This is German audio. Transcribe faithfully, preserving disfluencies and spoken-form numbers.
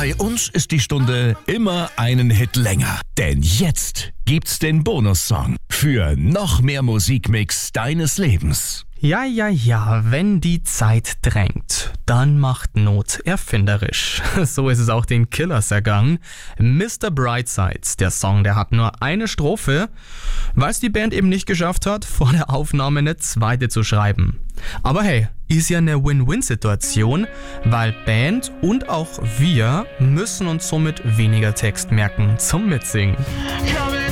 Bei uns ist die Stunde immer einen Hit länger. Denn jetzt gibt's den Bonussong für noch mehr Musikmix deines Lebens. Ja, ja, ja, wenn die Zeit drängt, dann macht Not erfinderisch. So ist es auch den Killers ergangen. Mister Brightside, der Song, der hat nur eine Strophe, weil es die Band eben nicht geschafft hat, vor der Aufnahme eine zweite zu schreiben. Aber hey, ist ja eine Win-Win-Situation, weil Band und auch wir müssen uns somit weniger Text merken zum Mitsingen.